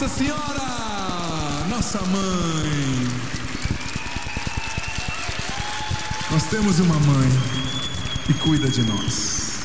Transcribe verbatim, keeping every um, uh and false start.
Nossa Senhora, nossa mãe. Nós temos uma mãe que cuida de nós.